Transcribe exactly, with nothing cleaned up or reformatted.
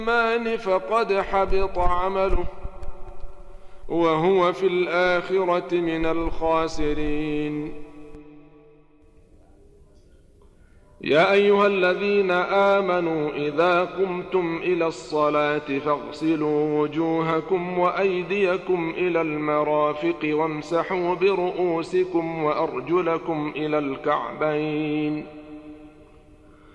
الرحمن فقد حبط عمله وهو في الآخرة من الخاسرين. يا أيها الذين آمنوا إذا قمتم إلى الصلاة فاغسلوا وجوهكم وأيديكم إلى المرافق وامسحوا برؤوسكم وأرجلكم إلى الكعبين